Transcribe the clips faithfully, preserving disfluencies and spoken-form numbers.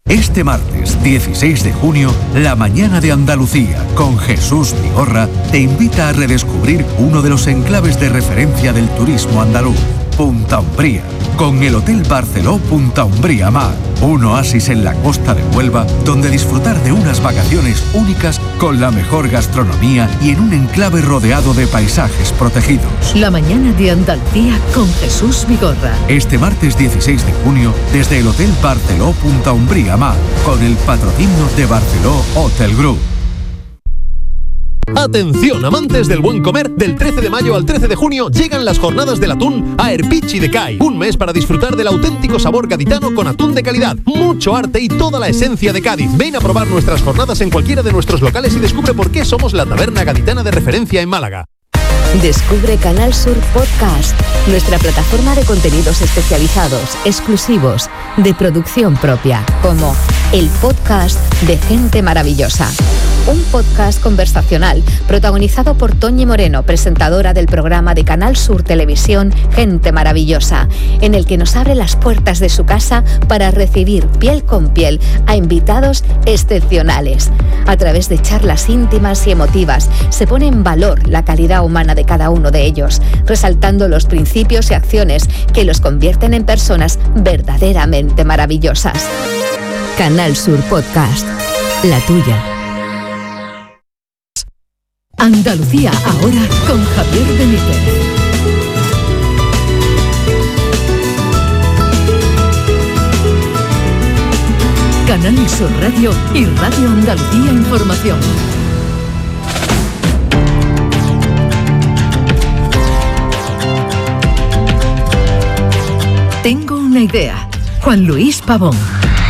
Este martes dieciséis de junio, La Mañana de Andalucía, con Jesús Vigorra, te invita a redescubrir uno de los enclaves de referencia del turismo andaluz, Punta Umbría, con el Hotel Barceló Punta Umbría Mar, un oasis en la costa de Huelva, donde disfrutar de unas vacaciones únicas con la mejor gastronomía y en un enclave rodeado de paisajes protegidos. La Mañana de Andalucía con Jesús Vigorra. Este martes dieciséis de junio, desde el Hotel Barceló Punta Umbría Mar, con el patrocinio de Barceló Hotel Group. Atención, amantes del buen comer, del trece de mayo al trece de junio llegan las jornadas del atún a Erpichi de Cai. Un mes para disfrutar del auténtico sabor gaditano con atún de calidad, mucho arte y toda la esencia de Cádiz. Ven a probar nuestras jornadas en cualquiera de nuestros locales y descubre por qué somos la taberna gaditana de referencia en Málaga. Descubre Canal Sur Podcast, nuestra plataforma de contenidos especializados, exclusivos, de producción propia, como el podcast de Gente Maravillosa. Un podcast conversacional protagonizado por Toñi Moreno, presentadora del programa de Canal Sur Televisión Gente Maravillosa, en el que nos abre las puertas de su casa para recibir piel con piel a invitados excepcionales. A través de charlas íntimas y emotivas se pone en valor la calidad humana de cada uno de ellos, resaltando los principios y acciones que los convierten en personas verdaderamente maravillosas. Canal Sur Podcast, la tuya. Andalucía ahora con Javier Benítez. Canal Sur Radio y Radio Andalucía Información. Tengo una idea. Juan Luis Pavón.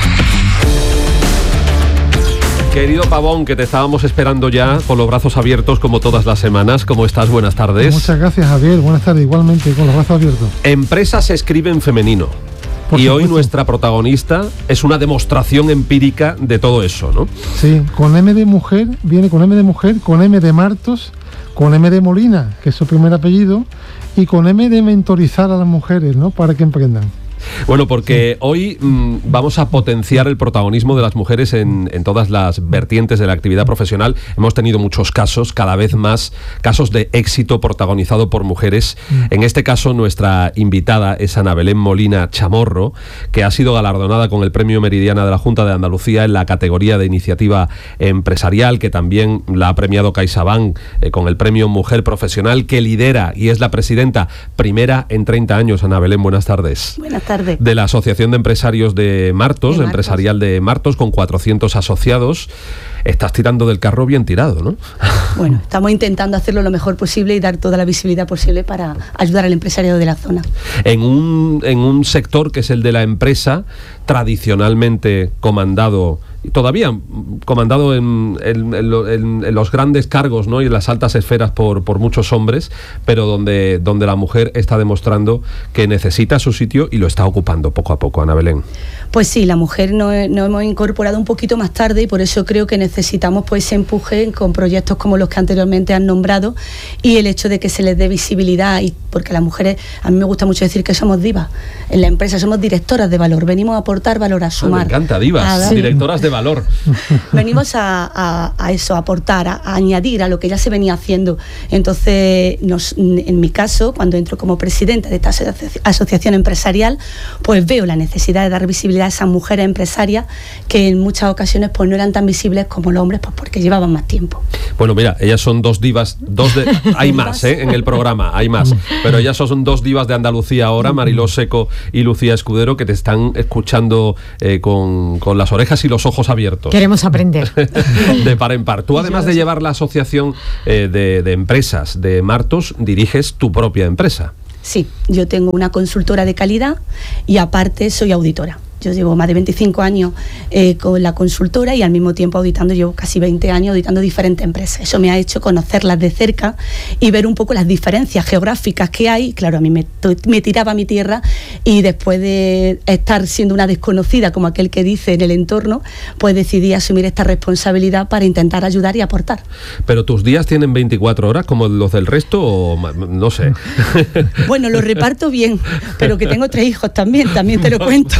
Querido Pavón, que te estábamos esperando ya con los brazos abiertos como todas las semanas. ¿Cómo estás? Buenas tardes. Muchas gracias, Javier. Buenas tardes, igualmente, con los brazos abiertos. Empresa se escribe en femenino. Por y supuesto. Hoy nuestra protagonista es una demostración empírica de todo eso, ¿no? Sí, con M de mujer, viene con M de mujer, con M de Martos, con M de Molina, que es su primer apellido, y con M de mentorizar a las mujeres, ¿no? Para que emprendan. Bueno, porque sí. hoy mmm, vamos a potenciar el protagonismo de las mujeres en, en todas las vertientes de la actividad profesional. Hemos tenido muchos casos, cada vez más casos de éxito protagonizado por mujeres. Mm. En este caso, nuestra invitada es Ana Belén Molina Chamorro, que ha sido galardonada con el Premio Meridiana de la Junta de Andalucía en la categoría de iniciativa empresarial, que también la ha premiado CaixaBank eh, con el Premio Mujer Profesional, que lidera y es la presidenta primera en treinta años. Ana Belén, buenas tardes. Buenas tardes. De la Asociación de Empresarios de Martos, de Martos. Empresarial de Martos, con cuatrocientos asociados. Estás tirando del carro bien tirado, ¿no? Bueno, estamos intentando hacerlo lo mejor posible y dar toda la visibilidad posible para ayudar al empresariado de la zona. En un, en un sector que es el de la empresa, tradicionalmente comandado, todavía comandado en, en, en, en los grandes cargos, ¿no? Y en las altas esferas por, por muchos hombres, pero donde, donde la mujer está demostrando que necesita su sitio y lo está ocupando poco a poco. Ana Belén. Pues sí, la mujer nos no hemos incorporado un poquito más tarde y por eso creo que necesitamos pues ese empuje con proyectos como los que anteriormente han nombrado y el hecho de que se les dé visibilidad, y porque las mujeres, a mí me gusta mucho decir que somos divas en la empresa, somos directoras de valor, venimos a aportar valor, a sumar. Ah, me encanta, divas, a, directoras de valor. Venimos a, a, a eso, a aportar, a, a añadir a lo que ya se venía haciendo. Entonces, nos, en mi caso, cuando entro como presidenta de esta asoci- asociación empresarial, pues veo la necesidad de dar visibilidad a esas mujeres empresarias que en muchas ocasiones pues no eran tan visibles como los hombres, pues porque llevaban más tiempo. Bueno, mira, ellas son dos divas, dos de, hay más ¿eh? en el programa, hay más, pero ellas son dos divas de Andalucía ahora, Mariló Seco y Lucía Escudero, que te están escuchando eh, con, con las orejas y los ojos abiertos. Queremos aprender. De par en par. Tú, además de llevar la asociación eh, de, de empresas de Martos, diriges tu propia empresa. Sí, yo tengo una consultora de calidad y aparte soy auditora. Yo llevo más de veinticinco años eh, con la consultora y al mismo tiempo auditando, llevo casi veinte años auditando diferentes empresas. Eso me ha hecho conocerlas de cerca y ver un poco las diferencias geográficas que hay. Claro, a mí me, me tiraba a mi tierra y después de estar siendo una desconocida, como aquel que dice, en el entorno, pues decidí asumir esta responsabilidad para intentar ayudar y aportar. ¿Pero tus días tienen veinticuatro horas como los del resto o no sé? Bueno, lo reparto bien, pero que tengo tres hijos también, también te lo cuento.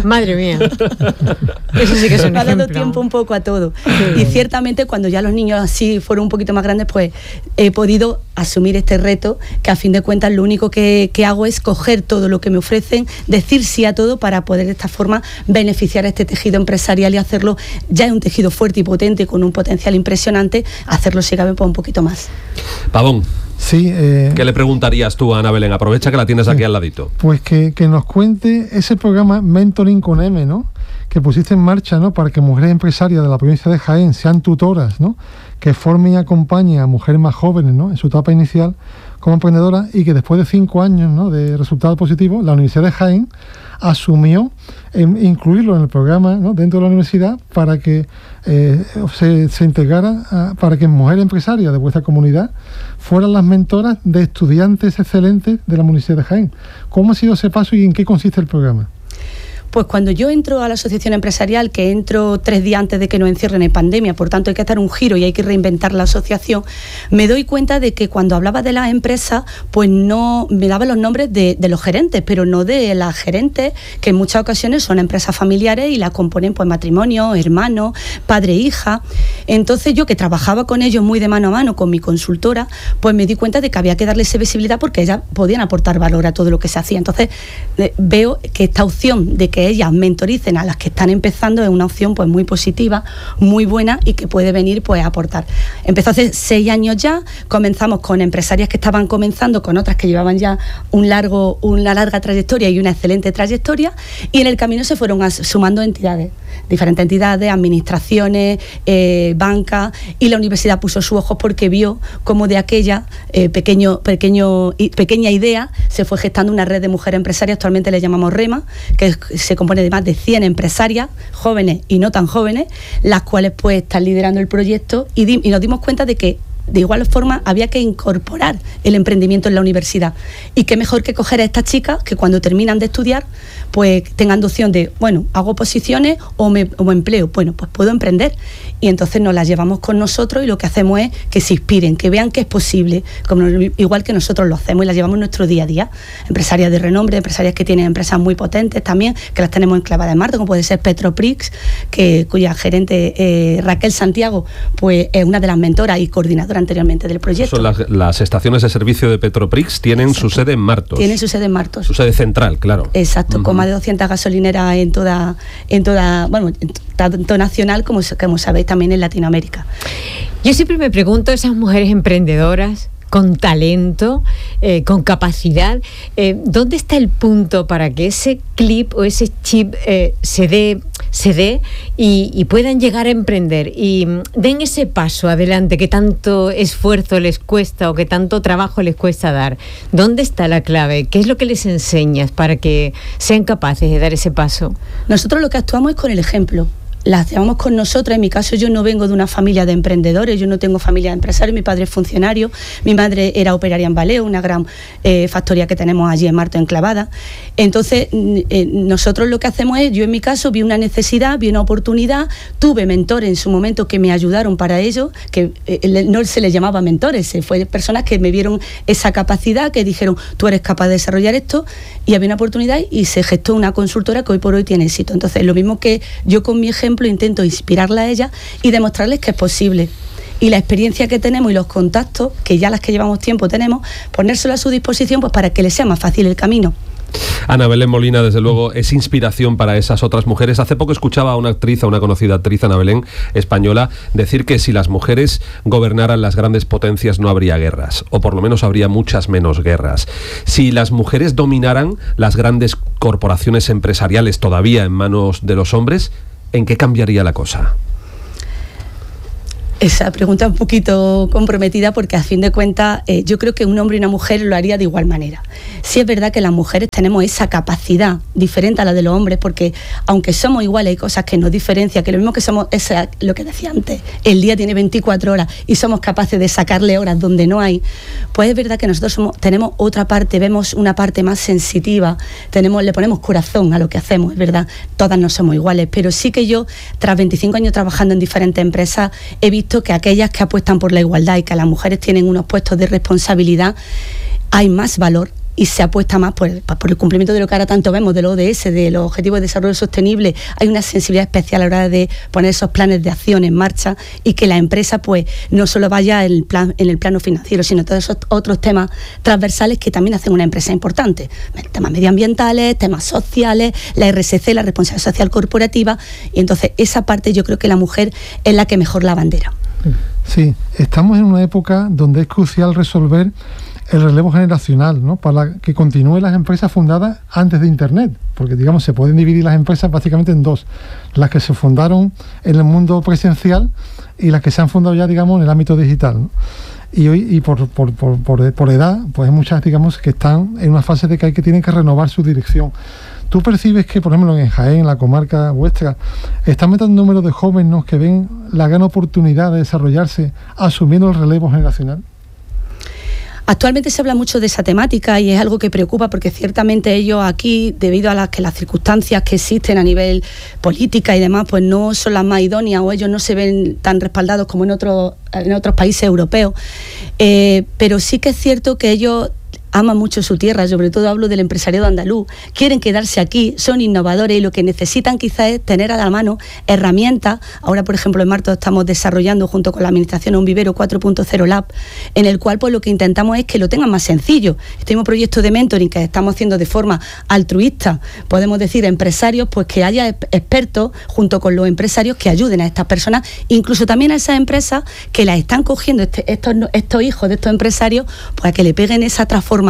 Madre mía. Eso sí que es un Me ha dado ejemplo. tiempo un poco a todo. Y ciertamente cuando ya los niños así fueron un poquito más grandes, pues he podido asumir este reto, que a fin de cuentas lo único que, que hago es coger todo lo que me ofrecen, decir sí a todo para poder de esta forma beneficiar a este tejido empresarial y hacerlo, ya es un tejido fuerte y potente con un potencial impresionante, hacerlo si cabe pues, un poquito más. Pavón. Sí, eh, ¿Qué le preguntarías tú a Ana Belén? Aprovecha que la tienes aquí al ladito. Pues que, que nos cuente ese programa Mentoring con M, ¿no? Que pusiste en marcha, ¿no? Para que mujeres empresarias de la provincia de Jaén sean tutoras, ¿no? Que formen y acompañen a mujeres más jóvenes, ¿no? En su etapa inicial como emprendedoras, y que después de cinco años, ¿no? De resultados positivos, la Universidad de Jaén asumió en incluirlo en el programa, ¿no? Dentro de la universidad para que eh, se, se integrara, a, para que mujeres empresarias de vuestra comunidad fueran las mentoras de estudiantes excelentes de la Universidad de Jaén. ¿Cómo ha sido ese paso y en qué consiste el programa? Pues cuando yo entro a la asociación empresarial, que entro tres días antes de que nos encierren en pandemia, por tanto hay que hacer un giro y hay que reinventar la asociación, me doy cuenta de que cuando hablaba de las empresas, pues no me daban los nombres de, de los gerentes, pero no de las gerentes, que en muchas ocasiones son empresas familiares y las componen pues matrimonio, hermanos, padre e hija. Entonces yo, que trabajaba con ellos muy de mano a mano con mi consultora, pues me di cuenta de que había que darles visibilidad porque ellas podían aportar valor a todo lo que se hacía. Entonces eh, veo que esta opción de que ellas mentoricen a las que están empezando es una opción pues muy positiva, muy buena y que puede venir pues a aportar. Empezó hace seis años ya, comenzamos con empresarias que estaban comenzando, con otras que llevaban ya un largo, una larga trayectoria y una excelente trayectoria, y en el camino se fueron as- sumando entidades, diferentes entidades, administraciones, eh, bancas, y la universidad puso sus ojos porque vio cómo de aquella eh, pequeño, pequeño, y, pequeña idea se fue gestando una red de mujeres empresarias, actualmente le llamamos REMA, que es, se compone de más de cien empresarias, jóvenes y no tan jóvenes, las cuales pues están liderando el proyecto, y, di- y nos dimos cuenta de que de igual forma había que incorporar el emprendimiento en la universidad, y qué mejor que coger a estas chicas que cuando terminan de estudiar pues tengan opción de, bueno, hago posiciones o me, o me empleo, bueno, pues puedo emprender, y entonces nos las llevamos con nosotros y lo que hacemos es que se inspiren, que vean que es posible, como igual que nosotros lo hacemos, y las llevamos en nuestro día a día. Empresarias de renombre, empresarias que tienen empresas muy potentes también, que las tenemos enclavadas en Marte, como puede ser Petroprix, que, cuya gerente eh, Raquel Santiago pues es una de las mentoras y coordinadora anteriormente del proyecto. Son las, las estaciones de servicio de Petroprix, tienen Exacto. su sede en Martos. Tienen su sede en Martos. Su sede central, claro. Exacto, Uh-huh. con más de doscientas gasolineras en toda, en toda, bueno, en tanto nacional como, como sabéis también en Latinoamérica. Yo siempre me pregunto, esas mujeres emprendedoras con talento, eh, con capacidad, eh, ¿dónde está el punto para que ese clip o ese chip eh, se dé, se dé y, y puedan llegar a emprender y mm, den ese paso adelante que tanto esfuerzo les cuesta o que tanto trabajo les cuesta dar? ¿Dónde está la clave? ¿Qué es lo que les enseñas para que sean capaces de dar ese paso? Nosotros lo que actuamos es con el ejemplo. Las llevamos con nosotras. En mi caso, yo no vengo de una familia de emprendedores, yo no tengo familia de empresarios, mi padre es funcionario, mi madre era operaria en Valeo, una gran eh, factoría que tenemos allí en Marto enclavada. Entonces, eh, nosotros lo que hacemos es, yo en mi caso vi una necesidad, vi una oportunidad, tuve mentores en su momento que me ayudaron para ello, que eh, no se les llamaba mentores, se fue personas que me vieron esa capacidad, que dijeron, tú eres capaz de desarrollar esto, y había una oportunidad y se gestó una consultora que hoy por hoy tiene éxito. Entonces, lo mismo que yo con mi ejemplo intento inspirarla a ella y demostrarles que es posible, y la experiencia que tenemos y los contactos que ya las que llevamos tiempo tenemos, ponérselo a su disposición pues para que les sea más fácil el camino. Ana Belén Molina, desde luego, es inspiración para esas otras mujeres. Hace poco escuchaba a una actriz, a una conocida actriz, Ana Belén, española, decir que si las mujeres gobernaran las grandes potencias no habría guerras, o por lo menos habría muchas menos guerras. Si las mujeres dominaran las grandes corporaciones empresariales todavía en manos de los hombres, ¿en qué cambiaría la cosa? Esa pregunta es un poquito comprometida porque a fin de cuentas eh, yo creo que un hombre y una mujer lo haría de igual manera. Sí es verdad que las mujeres tenemos esa capacidad diferente a la de los hombres, porque aunque somos iguales hay cosas que nos diferencian, que lo mismo que somos, es lo que decía antes, el día tiene veinticuatro horas y somos capaces de sacarle horas donde no hay, pues es verdad que nosotros somos, tenemos otra parte, vemos una parte más sensitiva, tenemos, le ponemos corazón a lo que hacemos, es verdad, todas no somos iguales, pero sí que yo, tras veinticinco años trabajando en diferentes empresas, he visto que aquellas que apuestan por la igualdad y que las mujeres tienen unos puestos de responsabilidad, hay más valor y se apuesta más por el, por el cumplimiento de lo que ahora tanto vemos, de los O D S, de los Objetivos de Desarrollo Sostenible. Hay una sensibilidad especial a la hora de poner esos planes de acción en marcha y que la empresa pues no solo vaya en el, plan, en el plano financiero, sino todos esos otros temas transversales que también hacen una empresa importante. Temas medioambientales, temas sociales, la R S C, la responsabilidad social corporativa, y entonces esa parte yo creo que la mujer es la que mejor la bandera. Sí, estamos en una época donde es crucial resolver el relevo generacional, ¿no? Para que continúen las empresas fundadas antes de Internet, porque digamos se pueden dividir las empresas básicamente en dos: las que se fundaron en el mundo presencial y las que se han fundado ya, digamos, en el ámbito digital, ¿no? Y hoy, y por, por, por, por, por edad, pues hay muchas, digamos, que están en una fase de que hay que tienen que renovar su dirección. ¿Tú percibes que, por ejemplo, en Jaén, en la comarca vuestra, está aumentando un número de jóvenes, ¿no?, que ven la gran oportunidad de desarrollarse asumiendo el relevo generacional? Actualmente se habla mucho de esa temática y es algo que preocupa, porque ciertamente ellos aquí, debido a las que las circunstancias que existen a nivel política y demás, pues no son las más idóneas, o ellos no se ven tan respaldados como en otros en otros países europeos. Eh, pero sí que es cierto que ellos aman mucho su tierra, sobre todo hablo del empresariado andaluz, quieren quedarse aquí, son innovadores y lo que necesitan quizás es tener a la mano herramientas. Ahora, por ejemplo, en Martos estamos desarrollando junto con la Administración un vivero cuatro punto cero Lab, en el cual pues lo que intentamos es que lo tengan más sencillo. Este mismo proyecto de mentoring que estamos haciendo de forma altruista, podemos decir empresarios, pues que haya expertos junto con los empresarios que ayuden a estas personas, incluso también a esas empresas que las están cogiendo este, estos, estos hijos de estos empresarios, pues a que le peguen esa transformación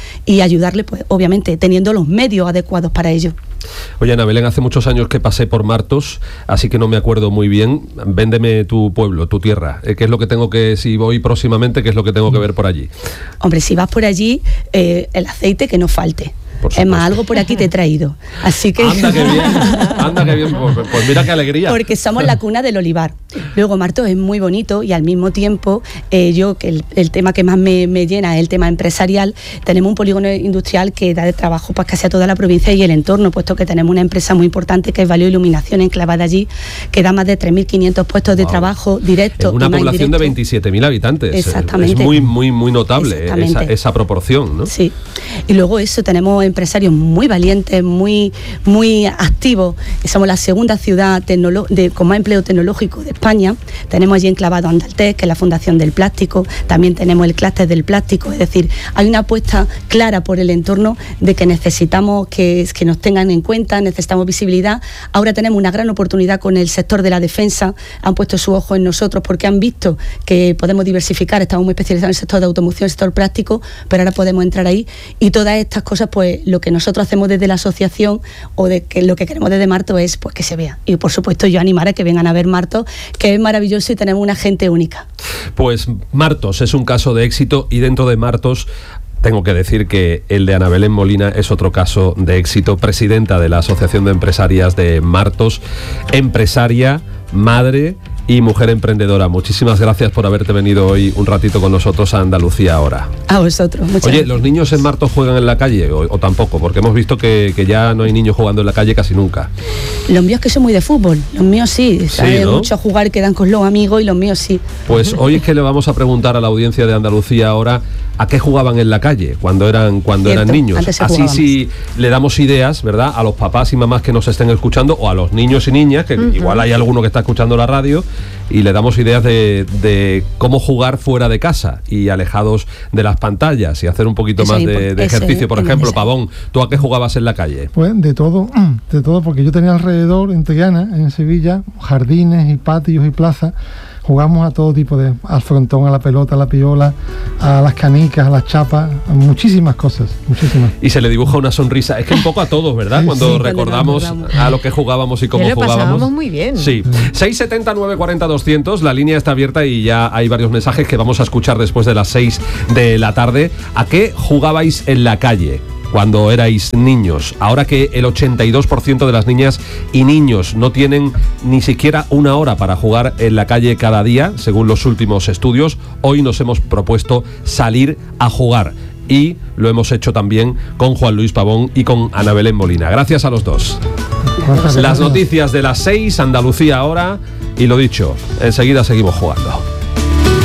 y ayudarle, pues obviamente teniendo los medios adecuados para ello. Oye, Ana Belén, hace muchos años que pasé por Martos, así que no me acuerdo muy bien. Véndeme tu pueblo, tu tierra. ¿Qué es lo que tengo que, si voy próximamente, qué es lo que tengo que ver por allí? Hombre, si vas por allí, eh, el aceite que no falte. Es más, algo por aquí te he traído. Así que... Anda, qué bien, anda, qué bien. Pues, pues mira qué alegría. Porque somos la cuna del olivar. Luego, Martos es muy bonito y al mismo tiempo, eh, yo, que el, el tema que más me, me llena es el tema empresarial. Tenemos un polígono industrial que da de trabajo pues, casi a toda la provincia y el entorno, puesto que tenemos una empresa muy importante que es Valeo Iluminación, enclavada allí, que da más de tres mil quinientos puestos wow. de trabajo directos. Una población de veintisiete mil habitantes. Exactamente. Es muy, muy, muy notable esa, esa proporción, ¿no? Sí. Y luego eso, tenemos empresarios muy valientes, muy, muy activos. Somos la segunda ciudad de, con más empleo tecnológico de España. Tenemos allí enclavado Andaltec, que es la Fundación del Plástico. También tenemos el clúster del plástico. Es decir, hay una apuesta clara por el entorno de que necesitamos que, que nos tengan en cuenta, necesitamos visibilidad. Ahora tenemos una gran oportunidad con el sector de la defensa. Han puesto su ojo en nosotros porque han visto que podemos diversificar. Estamos muy especializados en el sector de automoción, el sector plástico, pero ahora podemos entrar ahí. Y todas estas cosas, pues lo que nosotros hacemos desde la asociación o de que lo que queremos desde Martos es pues que se vea. Y por supuesto yo animar a que vengan a ver Martos, que es maravilloso y tenemos una gente única. Pues Martos es un caso de éxito y dentro de Martos tengo que decir que el de Ana Belén Molina es otro caso de éxito, presidenta de la Asociación de Empresarias de Martos, empresaria, madre y mujer emprendedora. Muchísimas gracias por haberte venido hoy un ratito con nosotros a Andalucía Ahora. A vosotros. Muchas Oye, gracias. ¿los niños en Martos juegan en la calle o, o tampoco? Porque hemos visto que, que ya no hay niños jugando en la calle casi nunca. Los míos que son muy de fútbol, los míos sí, sí, saben ¿no? mucho a jugar, quedan con los amigos y los míos sí. Pues hoy es que le vamos a preguntar a la audiencia de Andalucía Ahora a qué jugaban en la calle cuando eran cuando Cierto, eran niños. Así sí le damos ideas, ¿verdad?, a los papás y mamás que nos estén escuchando o a los niños y niñas, que uh-huh. igual hay alguno que está escuchando la radio, y le damos ideas de, de cómo jugar fuera de casa y alejados de las pantallas y hacer un poquito eso más de, de ejercicio. Por ejemplo, Pavón, ¿tú a qué jugabas en la calle? Pues de todo, de todo, porque yo tenía alrededor, en Triana, en Sevilla, jardines y patios y plazas. Jugamos a todo tipo de, al frontón, a la pelota, a la piola, a las canicas, a las chapas, a muchísimas cosas, muchísimas. Y se le dibuja una sonrisa, es que un poco a todos, ¿verdad? Sí, Cuando sí, recordamos cuando a lo que jugábamos y cómo lo jugábamos. Pasábamos muy bien. Sí. seis setenta, nueve cuarenta, doscientos, la línea está abierta y ya hay varios mensajes que vamos a escuchar después de las seis de la tarde. ¿A qué jugabais en la calle cuando erais niños? Ahora que el ochenta y dos por ciento de las niñas y niños no tienen ni siquiera una hora para jugar en la calle cada día, según los últimos estudios, hoy nos hemos propuesto salir a jugar. Y lo hemos hecho también con Juan Luis Pavón y con Ana Belén Molina. Gracias a los dos. Las noticias de las seis, Andalucía Ahora, y lo dicho, enseguida seguimos jugando.